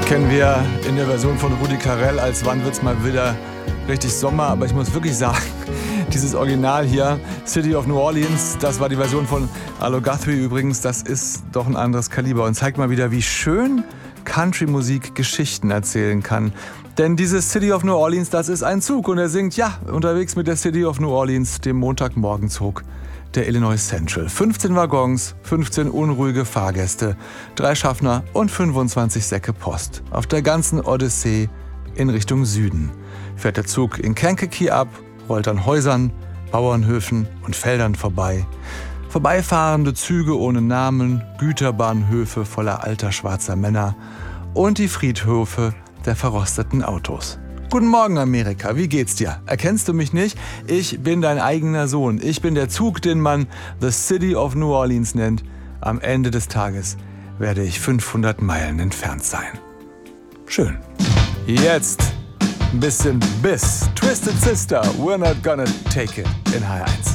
Kennen wir in der Version von Rudi Carrell als Wann wird's mal wieder richtig Sommer. Aber ich muss wirklich sagen, dieses Original hier, City of New Orleans, das war die Version von Arlo Guthrie übrigens, das ist doch ein anderes Kaliber und zeigt mal wieder, wie schön Country-Musik Geschichten erzählen kann. Denn dieses City of New Orleans, das ist ein Zug und er singt, ja, unterwegs mit der City of New Orleans, dem Montagmorgenzug der Illinois Central. 15 Waggons, 15 unruhige Fahrgäste, 3 Schaffner und 25 Säcke Post. Auf der ganzen Odyssee in Richtung Süden fährt der Zug in Kankakee ab, rollt an Häusern, Bauernhöfen und Feldern vorbei. Vorbeifahrende Züge ohne Namen, Güterbahnhöfe voller alter schwarzer Männer und die Friedhöfe der verrosteten Autos. Guten Morgen, Amerika, wie geht's dir? Erkennst du mich nicht? Ich bin dein eigener Sohn. Ich bin der Zug, den man The City of New Orleans nennt. Am Ende des Tages werde ich 500 Meilen entfernt sein. Schön. Jetzt ein bisschen Biss. Twisted Sister, we're not gonna take it in HR1.